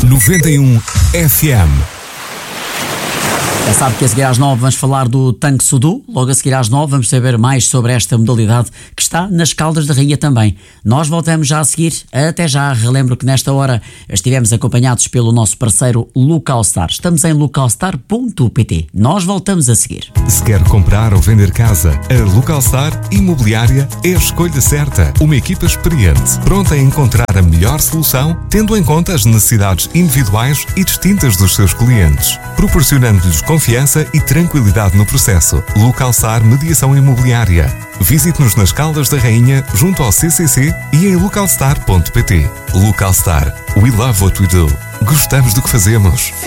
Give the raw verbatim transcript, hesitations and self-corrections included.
noventa e um F M. Já sabe que a seguir às nove vamos falar do Tanque Sudu. Logo a seguir às nove vamos saber mais sobre esta modalidade que está nas Caldas da Rainha também. Nós voltamos já a seguir. Até já. Relembro que nesta hora estivemos acompanhados pelo nosso parceiro Localstar. Estamos em localstar ponto pt. Nós voltamos a seguir. Se quer comprar ou vender casa, a Localstar Imobiliária é a escolha certa. Uma equipa experiente, pronta a encontrar a melhor solução, tendo em conta as necessidades individuais e distintas dos seus clientes, proporcionando-lhes confiança e tranquilidade no processo. Localstar Mediação Imobiliária. Visite-nos nas Caldas da Rainha, junto ao C C C e em localstar ponto pt. Localstar. We love what we do. Gostamos do que fazemos.